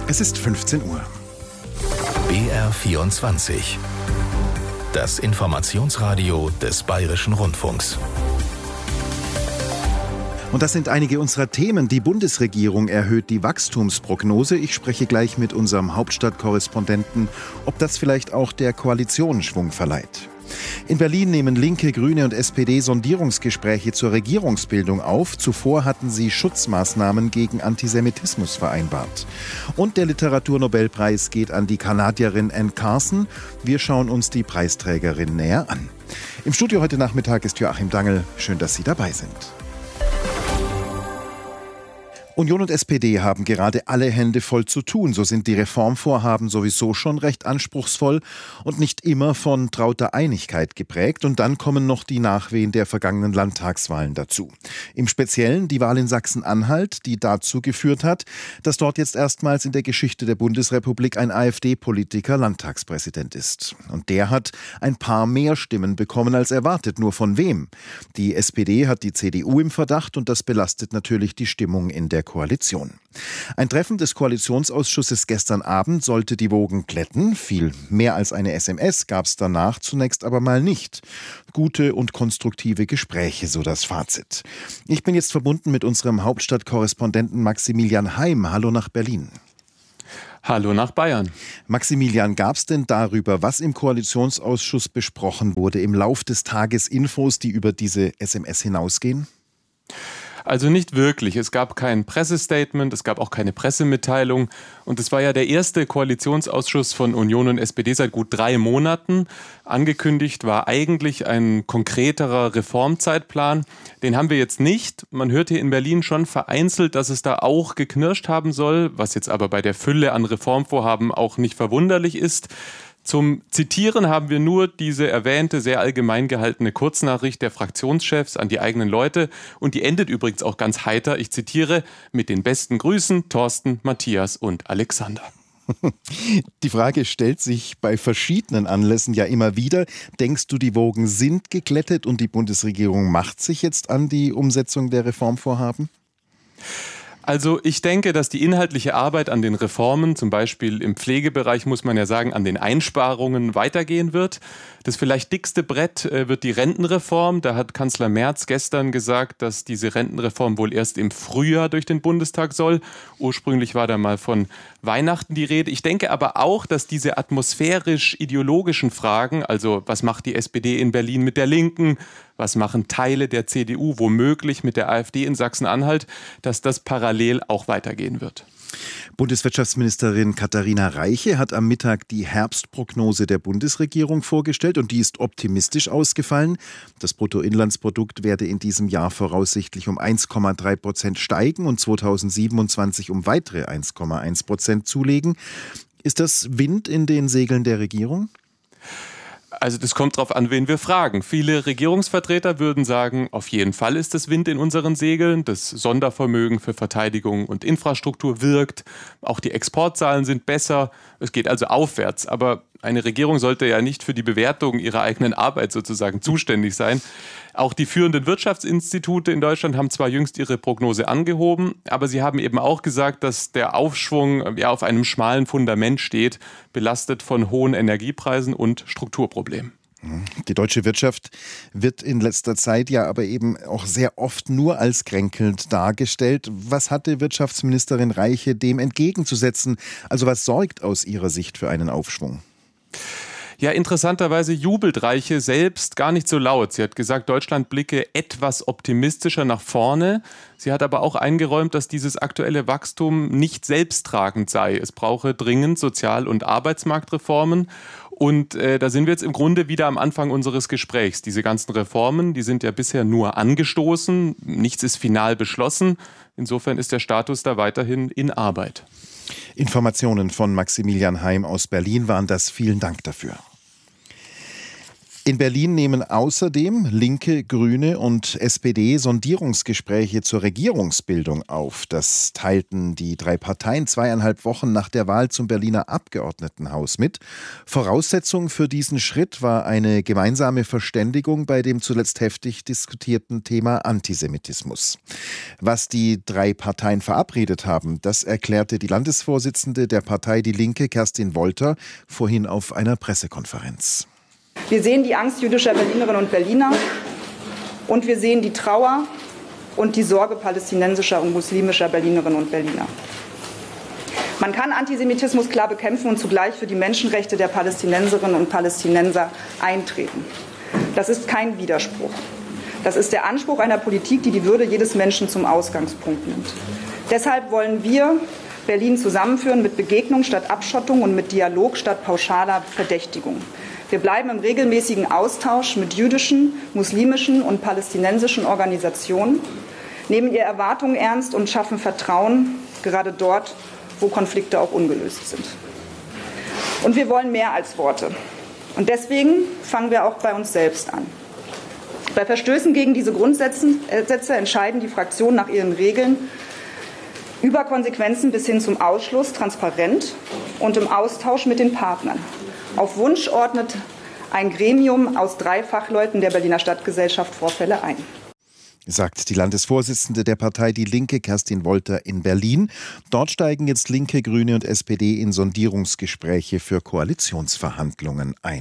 Es ist 15 Uhr. BR24. Das Informationsradio des Bayerischen Rundfunks. Und das sind einige unserer Themen. Die Bundesregierung erhöht die Wachstumsprognose. Ich spreche gleich mit unserem Hauptstadtkorrespondenten, ob das vielleicht auch der Koalition Schwung verleiht. In Berlin nehmen Linke, Grüne und SPD Sondierungsgespräche zur Regierungsbildung auf. Zuvor hatten sie Schutzmaßnahmen gegen Antisemitismus vereinbart. Und der Literaturnobelpreis geht an die Kanadierin Anne Carson. Wir schauen uns die Preisträgerin näher an. Im Studio heute Nachmittag ist Joachim Dangl. Schön, dass Sie dabei sind. Union und SPD haben gerade alle Hände voll zu tun. So sind die Reformvorhaben sowieso schon recht anspruchsvoll und nicht immer von trauter Einigkeit geprägt. Und dann kommen noch die Nachwehen der vergangenen Landtagswahlen dazu. Im Speziellen die Wahl in Sachsen-Anhalt, die dazu geführt hat, dass dort jetzt erstmals in der Geschichte der Bundesrepublik ein AfD-Politiker Landtagspräsident ist. Und der hat ein paar mehr Stimmen bekommen als erwartet. Nur von wem? Die SPD hat die CDU im Verdacht und das belastet natürlich die Stimmung in der Koalition. Ein Treffen des Koalitionsausschusses gestern Abend sollte die Wogen glätten. Viel mehr als eine SMS gab es danach zunächst aber mal nicht. Gute und konstruktive Gespräche, so das Fazit. Ich bin jetzt verbunden mit unserem Hauptstadtkorrespondenten Maximilian Heim. Hallo nach Berlin. Hallo nach Bayern. Maximilian, gab es denn darüber, was im Koalitionsausschuss besprochen wurde, im Lauf des Tages Infos, die über diese SMS hinausgehen? Also nicht wirklich. Es gab kein Pressestatement, es gab auch keine Pressemitteilung. Und es war ja der erste Koalitionsausschuss von Union und SPD seit gut 3 Monaten. Angekündigt war eigentlich ein konkreterer Reformzeitplan. Den haben wir jetzt nicht. Man hört hier in Berlin schon vereinzelt, dass es da auch geknirscht haben soll, was jetzt aber bei der Fülle an Reformvorhaben auch nicht verwunderlich ist. Zum Zitieren haben wir nur diese erwähnte, sehr allgemein gehaltene Kurznachricht der Fraktionschefs an die eigenen Leute. Und die endet übrigens auch ganz heiter. Ich zitiere: mit den besten Grüßen, Thorsten, Matthias und Alexander. Die Frage stellt sich bei verschiedenen Anlässen ja immer wieder. Denkst du, die Wogen sind geglättet und die Bundesregierung macht sich jetzt an die Umsetzung der Reformvorhaben? Also ich denke, dass die inhaltliche Arbeit an den Reformen, zum Beispiel im Pflegebereich, muss man ja sagen, an den Einsparungen weitergehen wird. Das vielleicht dickste Brett wird die Rentenreform. Da hat Kanzler Merz gestern gesagt, dass diese Rentenreform wohl erst im Frühjahr durch den Bundestag soll. Ursprünglich war da mal von Weihnachten die Rede. Ich denke aber auch, dass diese atmosphärisch-ideologischen Fragen, also was macht die SPD in Berlin mit der Linken, was machen Teile der CDU womöglich mit der AfD in Sachsen-Anhalt, dass das parallel auch weitergehen wird. Bundeswirtschaftsministerin Katharina Reiche hat am Mittag die Herbstprognose der Bundesregierung vorgestellt und die ist optimistisch ausgefallen. Das Bruttoinlandsprodukt werde in diesem Jahr voraussichtlich um 1,3% steigen und 2027 um weitere 1,1% zulegen. Ist das Wind in den Segeln der Regierung? Also das kommt darauf an, wen wir fragen. Viele Regierungsvertreter würden sagen, auf jeden Fall ist das Wind in unseren Segeln. Das Sondervermögen für Verteidigung und Infrastruktur wirkt. Auch die Exportzahlen sind besser. Es geht also aufwärts. Aber eine Regierung sollte ja nicht für die Bewertung ihrer eigenen Arbeit sozusagen zuständig sein. Auch die führenden Wirtschaftsinstitute in Deutschland haben zwar jüngst ihre Prognose angehoben, aber sie haben eben auch gesagt, dass der Aufschwung ja auf einem schmalen Fundament steht, belastet von hohen Energiepreisen und Strukturproblemen. Die deutsche Wirtschaft wird in letzter Zeit ja aber eben auch sehr oft nur als kränkelnd dargestellt. Was hatte Wirtschaftsministerin Reiche dem entgegenzusetzen? Also was sorgt aus ihrer Sicht für einen Aufschwung? Ja, interessanterweise jubelt Reiche selbst gar nicht so laut. Sie hat gesagt, Deutschland blicke etwas optimistischer nach vorne. Sie hat aber auch eingeräumt, dass dieses aktuelle Wachstum nicht selbsttragend sei. Es brauche dringend Sozial- und Arbeitsmarktreformen. Und da sind wir jetzt im Grunde wieder am Anfang unseres Gesprächs. Diese ganzen Reformen, die sind ja bisher nur angestoßen. Nichts ist final beschlossen. Insofern ist der Status da weiterhin in Arbeit. Informationen von Maximilian Heim aus Berlin waren das. Vielen Dank dafür. In Berlin nehmen außerdem Linke, Grüne und SPD Sondierungsgespräche zur Regierungsbildung auf. Das teilten die drei Parteien 2,5 Wochen nach der Wahl zum Berliner Abgeordnetenhaus mit. Voraussetzung für diesen Schritt war eine gemeinsame Verständigung bei dem zuletzt heftig diskutierten Thema Antisemitismus. Was die drei Parteien verabredet haben, das erklärte die Landesvorsitzende der Partei Die Linke, Kerstin Wolter, vorhin auf einer Pressekonferenz. Wir sehen die Angst jüdischer Berlinerinnen und Berliner und wir sehen die Trauer und die Sorge palästinensischer und muslimischer Berlinerinnen und Berliner. Man kann Antisemitismus klar bekämpfen und zugleich für die Menschenrechte der Palästinenserinnen und Palästinenser eintreten. Das ist kein Widerspruch. Das ist der Anspruch einer Politik, die die Würde jedes Menschen zum Ausgangspunkt nimmt. Deshalb wollen wir Berlin zusammenführen mit Begegnung statt Abschottung und mit Dialog statt pauschaler Verdächtigung. Wir bleiben im regelmäßigen Austausch mit jüdischen, muslimischen und palästinensischen Organisationen, nehmen ihre Erwartungen ernst und schaffen Vertrauen, gerade dort, wo Konflikte auch ungelöst sind. Und wir wollen mehr als Worte. Und deswegen fangen wir auch bei uns selbst an. Bei Verstößen gegen diese Grundsätze entscheiden die Fraktionen nach ihren Regeln über Konsequenzen bis hin zum Ausschluss transparent und im Austausch mit den Partnern. Auf Wunsch ordnet ein Gremium aus 3 Fachleuten der Berliner Stadtgesellschaft Vorfälle ein. Sagt die Landesvorsitzende der Partei Die Linke, Kerstin Wolter, in Berlin. Dort steigen jetzt Linke, Grüne und SPD in Sondierungsgespräche für Koalitionsverhandlungen ein.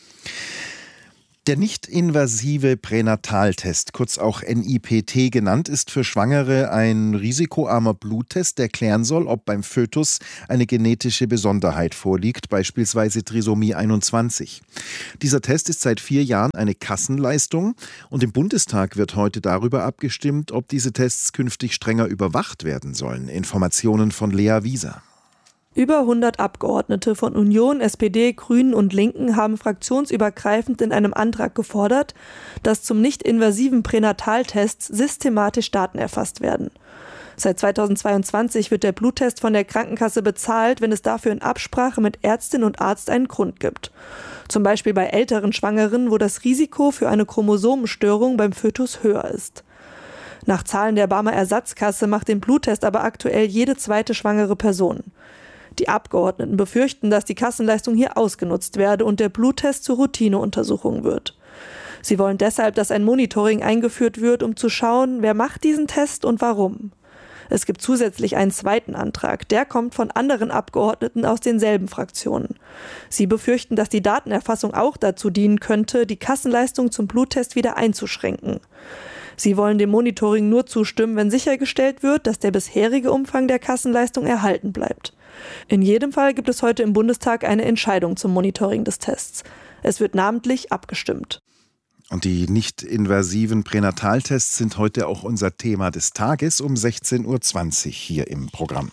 Der nicht-invasive Pränataltest, kurz auch NIPT genannt, ist für Schwangere ein risikoarmer Bluttest, der klären soll, ob beim Fötus eine genetische Besonderheit vorliegt, beispielsweise Trisomie 21. Dieser Test ist seit 4 Jahren eine Kassenleistung und im Bundestag wird heute darüber abgestimmt, ob diese Tests künftig strenger überwacht werden sollen. Informationen von Lea Wieser. Über 100 Abgeordnete von Union, SPD, Grünen und Linken haben fraktionsübergreifend in einem Antrag gefordert, dass zum nicht-invasiven Pränataltest systematisch Daten erfasst werden. Seit 2022 wird der Bluttest von der Krankenkasse bezahlt, wenn es dafür in Absprache mit Ärztin und Arzt einen Grund gibt. Zum Beispiel bei älteren Schwangeren, wo das Risiko für eine Chromosomenstörung beim Fötus höher ist. Nach Zahlen der Barmer Ersatzkasse macht den Bluttest aber aktuell jede zweite schwangere Person. Die Abgeordneten befürchten, dass die Kassenleistung hier ausgenutzt werde und der Bluttest zur Routineuntersuchung wird. Sie wollen deshalb, dass ein Monitoring eingeführt wird, um zu schauen, wer macht diesen Test und warum. Es gibt zusätzlich einen zweiten Antrag, der kommt von anderen Abgeordneten aus denselben Fraktionen. Sie befürchten, dass die Datenerfassung auch dazu dienen könnte, die Kassenleistung zum Bluttest wieder einzuschränken. Sie wollen dem Monitoring nur zustimmen, wenn sichergestellt wird, dass der bisherige Umfang der Kassenleistung erhalten bleibt. In jedem Fall gibt es heute im Bundestag eine Entscheidung zum Monitoring des Tests. Es wird namentlich abgestimmt. Und die nicht-invasiven Pränataltests sind heute auch unser Thema des Tages um 16:20 Uhr hier im Programm.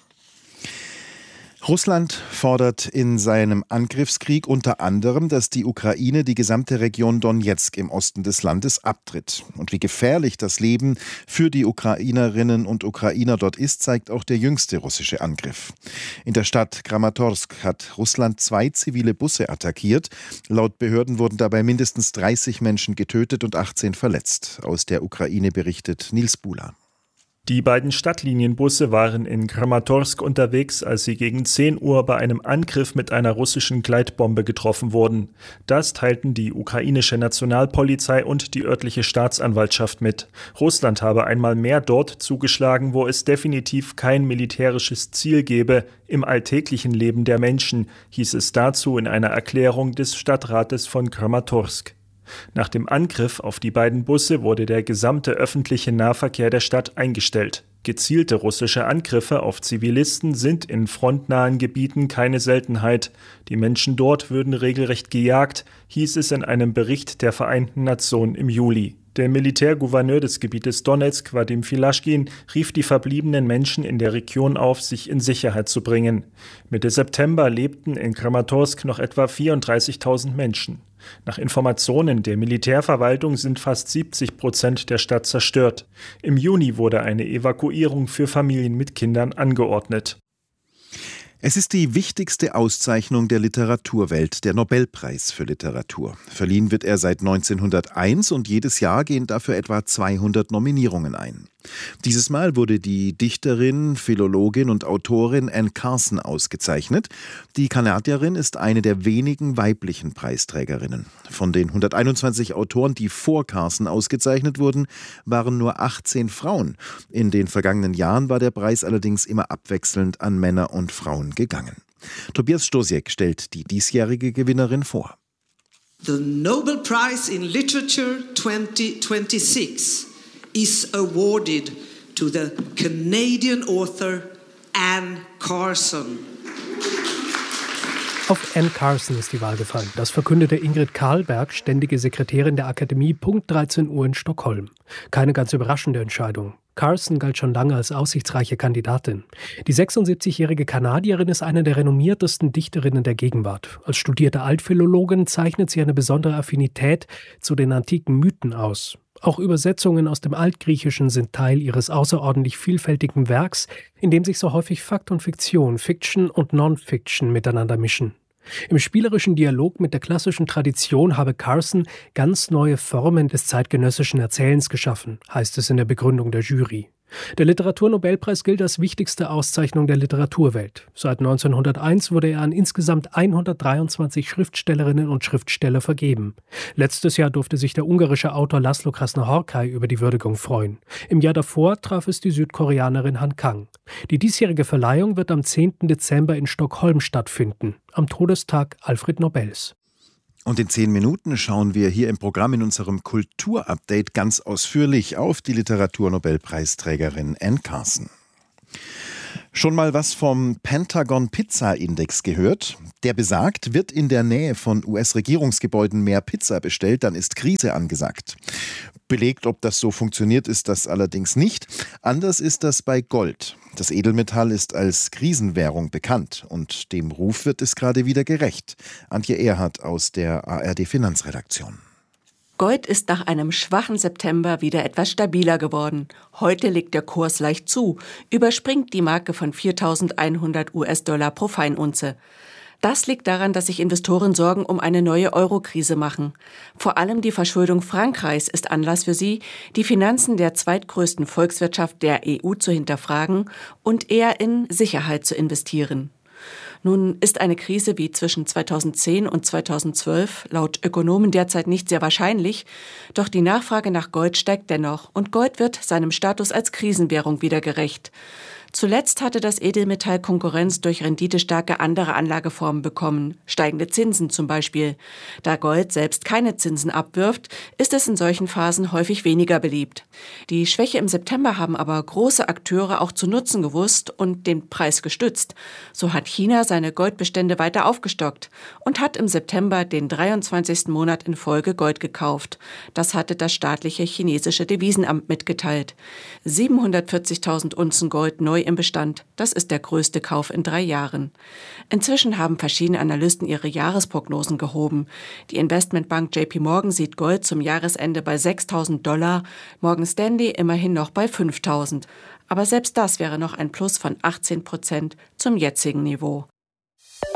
Russland fordert in seinem Angriffskrieg unter anderem, dass die Ukraine die gesamte Region Donezk im Osten des Landes abtritt. Und wie gefährlich das Leben für die Ukrainerinnen und Ukrainer dort ist, zeigt auch der jüngste russische Angriff. In der Stadt Kramatorsk hat Russland 2 zivile Busse attackiert. Laut Behörden wurden dabei mindestens 30 Menschen getötet und 18 verletzt. Aus der Ukraine berichtet Nils Buhler. Die beiden Stadtlinienbusse waren in Kramatorsk unterwegs, als sie gegen 10 Uhr bei einem Angriff mit einer russischen Gleitbombe getroffen wurden. Das teilten die ukrainische Nationalpolizei und die örtliche Staatsanwaltschaft mit. Russland habe einmal mehr dort zugeschlagen, wo es definitiv kein militärisches Ziel gebe im alltäglichen Leben der Menschen, hieß es dazu in einer Erklärung des Stadtrates von Kramatorsk. Nach dem Angriff auf die beiden Busse wurde der gesamte öffentliche Nahverkehr der Stadt eingestellt. Gezielte russische Angriffe auf Zivilisten sind in frontnahen Gebieten keine Seltenheit. Die Menschen dort würden regelrecht gejagt, hieß es in einem Bericht der Vereinten Nationen im Juli. Der Militärgouverneur des Gebietes Donezk, Wadim Filaschkin, rief die verbliebenen Menschen in der Region auf, sich in Sicherheit zu bringen. Mitte September lebten in Kramatorsk noch etwa 34.000 Menschen. Nach Informationen der Militärverwaltung sind fast 70% der Stadt zerstört. Im Juni wurde eine Evakuierung für Familien mit Kindern angeordnet. Es ist die wichtigste Auszeichnung der Literaturwelt, der Nobelpreis für Literatur. Verliehen wird er seit 1901 und jedes Jahr gehen dafür etwa 200 Nominierungen ein. Dieses Mal wurde die Dichterin, Philologin und Autorin Anne Carson ausgezeichnet. Die Kanadierin ist eine der wenigen weiblichen Preisträgerinnen. Von den 121 Autoren, die vor Carson ausgezeichnet wurden, waren nur 18 Frauen. In den vergangenen Jahren war der Preis allerdings immer abwechselnd an Männer und Frauen gegangen. Tobias Stosiek stellt die diesjährige Gewinnerin vor. The Nobel Prize in Literature 2026 is awarded to the Canadian author Anne Carson. Auf Anne Carson ist die Wahl gefallen. Das verkündete Ingrid Carlberg, ständige Sekretärin der Akademie, Punkt 13 Uhr in Stockholm. Keine ganz überraschende Entscheidung. Carson galt schon lange als aussichtsreiche Kandidatin. Die 76-jährige Kanadierin ist eine der renommiertesten Dichterinnen der Gegenwart. Als studierte Altphilologin zeichnet sie eine besondere Affinität zu den antiken Mythen aus. Auch Übersetzungen aus dem Altgriechischen sind Teil ihres außerordentlich vielfältigen Werks, in dem sich so häufig Fakt und Fiktion, Fiction und Non-Fiction miteinander mischen. Im spielerischen Dialog mit der klassischen Tradition habe Carson ganz neue Formen des zeitgenössischen Erzählens geschaffen, heißt es in der Begründung der Jury. Der Literaturnobelpreis gilt als wichtigste Auszeichnung der Literaturwelt. Seit 1901 wurde er an insgesamt 123 Schriftstellerinnen und Schriftsteller vergeben. Letztes Jahr durfte sich der ungarische Autor László Krasznahorkai über die Würdigung freuen. Im Jahr davor traf es die Südkoreanerin Han Kang. Die diesjährige Verleihung wird am 10. Dezember in Stockholm stattfinden, am Todestag Alfred Nobels. Und in 10 Minuten schauen wir hier im Programm in unserem Kulturupdate ganz ausführlich auf die Literaturnobelpreisträgerin Anne Carson. Schon mal was vom Pentagon-Pizza-Index gehört? Der besagt, wird in der Nähe von US-Regierungsgebäuden mehr Pizza bestellt, dann ist Krise angesagt. Belegt, ob das so funktioniert, ist das allerdings nicht. Anders ist das bei Gold. Das Edelmetall ist als Krisenwährung bekannt und dem Ruf wird es gerade wieder gerecht. Antje Erhardt aus der ARD-Finanzredaktion. Gold ist nach einem schwachen September wieder etwas stabiler geworden. Heute legt der Kurs leicht zu, überspringt die Marke von 4.100 US-Dollar pro Feinunze. Das liegt daran, dass sich Investoren Sorgen um eine neue Euro-Krise machen. Vor allem die Verschuldung Frankreichs ist Anlass für sie, die Finanzen der zweitgrößten Volkswirtschaft der EU zu hinterfragen und eher in Sicherheit zu investieren. Nun ist eine Krise wie zwischen 2010 und 2012 laut Ökonomen derzeit nicht sehr wahrscheinlich, doch die Nachfrage nach Gold steigt dennoch und Gold wird seinem Status als Krisenwährung wieder gerecht. Zuletzt hatte das Edelmetall Konkurrenz durch renditestarke andere Anlageformen bekommen, steigende Zinsen zum Beispiel. Da Gold selbst keine Zinsen abwirft, ist es in solchen Phasen häufig weniger beliebt. Die Schwäche im September haben aber große Akteure auch zu nutzen gewusst und den Preis gestützt. So hat China seine Goldbestände weiter aufgestockt und hat im September den 23. Monat in Folge Gold gekauft. Das hatte das staatliche chinesische Devisenamt mitgeteilt. 740.000 Unzen Gold neu im Bestand. Das ist der größte Kauf in 3 Jahren. Inzwischen haben verschiedene Analysten ihre Jahresprognosen gehoben. Die Investmentbank JP Morgan sieht Gold zum Jahresende bei $6.000, Morgan Stanley immerhin noch bei 5.000. Aber selbst das wäre noch ein Plus von 18% zum jetzigen Niveau.